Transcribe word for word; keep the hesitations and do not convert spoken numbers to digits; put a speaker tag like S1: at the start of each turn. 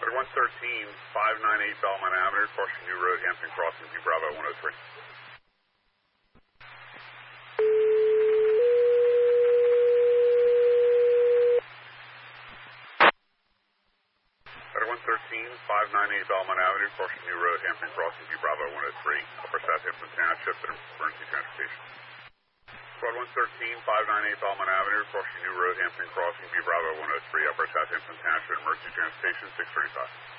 S1: one thirteen, five ninety-eight Belmont Avenue, crossing New Road, Hampton Crossing, View Bravo one oh three. one thirteen, five ninety-eight Belmont Avenue, crossing New Road, Hampton Crossing, View Bravo one oh three, Upper Southampton Township, and emergency transportation. Squad one thirteen, five ninety-eight Belmont Avenue, crossing New Road, Hampton Crossing, View Bravo one oh three, Upper Southampton Township, emergency transportation, six thirty-five.